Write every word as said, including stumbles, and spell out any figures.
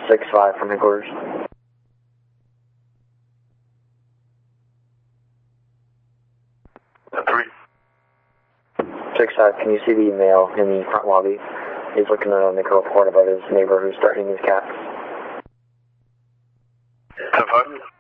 six five from headquarters. Three. six five, can you see the male in the front lobby? He's looking to make a report about his neighbor who's threatening his cat. ten five.